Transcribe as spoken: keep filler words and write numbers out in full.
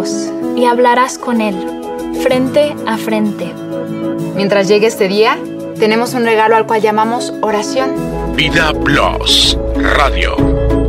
Dios y hablarás con Él, frente a frente. Mientras llegue este día, tenemos un regalo al cual llamamos oración. Vida Plus Radio.